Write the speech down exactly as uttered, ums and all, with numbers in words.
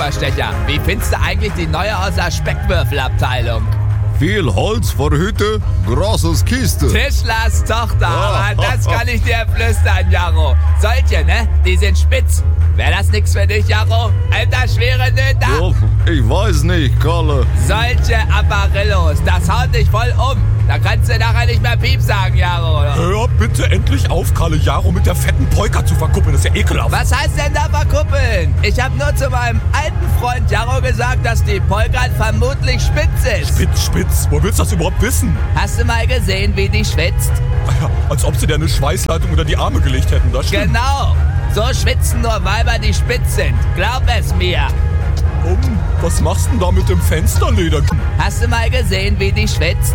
Lieferstecher, wie findest du eigentlich die neue aus der Speckwürfelabteilung? Viel Holz vor Hütte, großes Kiste. Tischlers Tochter, aber das kann ich dir flüstern, Jaro. Solche, ne? Die sind spitz. Wäre das nix für dich, Jaro? Alter, schwere Nöter. Oh, ich weiß nicht, Kalle. Solche Apparillos, das haut dich voll um. Da kannst du nachher nicht mehr Piep sagen, Jaro. Oder? Hör bitte endlich auf, Kalle Jaro mit der fetten Polka zu verkuppeln. Das ist ja ekelhaft. Was heißt denn da verkuppeln? Ich habe nur zu meinem alten Freund Jaro gesagt, dass die Polka vermutlich spitz ist. Spitz, spitz. Wo willst du das überhaupt wissen? Hast du mal gesehen, wie die schwitzt? Ja, als ob sie dir eine Schweißleitung unter die Arme gelegt hätten, das stimmt. Genau. So schwitzen nur Weiber, die spitz sind. Glaub es mir. Um, was machst du denn da mit dem Fensterleder? Hast du mal gesehen, wie die schwitzt?